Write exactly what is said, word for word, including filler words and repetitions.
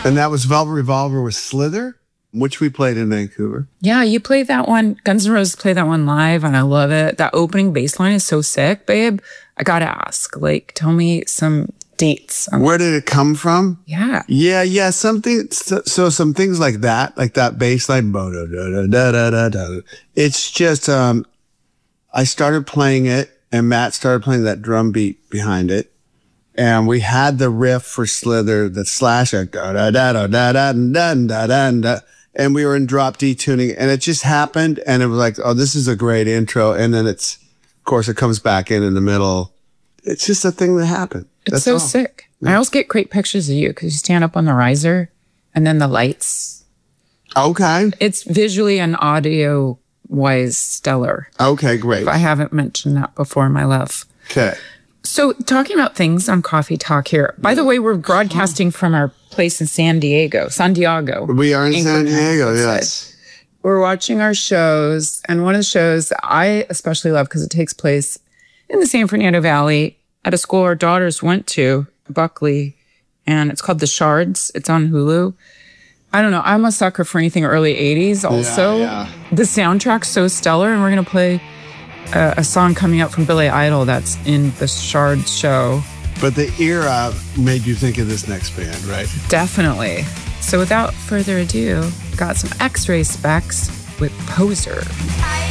And that was Velvet Revolver with Slither, which we played in Vancouver. Yeah, you played that one. Guns N' Roses played that one live, and I love it. That opening bass line is so sick, babe. I gotta ask, like, tell me some dates. Where did it come from? Yeah. Yeah, yeah, something. So, so some things like that, like that bass line. It's just, um, I started playing it, and Matt started playing that drum beat behind it. And we had the riff for Slither, the slash, da da da da da da da da da da, and we were in drop D tuning, and it just happened, and it was like, oh, this is a great intro, and then it's, of course, it comes back in in the middle. It's just a thing that happened. It's That's so all. sick. Yeah. I always get great pictures of you because you stand up on the riser, and then the lights. Okay. It's visually and audio wise stellar. Okay, great. If I haven't mentioned that before, my love. Okay. So talking about things on Coffee Talk here. By the way, we're broadcasting from our place in San Diego, San Diego. We are in Anchorman, San Diego, that's yes. it. We're watching our shows, and one of the shows that I especially love because it takes place in the San Fernando Valley at a school our daughters went to, Buckley, and it's called The Shards. It's on Hulu. I don't know. I'm a sucker for anything early eighties also. Yeah, yeah. The soundtrack's so stellar, and we're going to play a, a song coming out from Billy Idol that's in the Shards show. But the era made you think of this next band, right? Definitely. So without further ado, got some X-Ray Specs with Poser.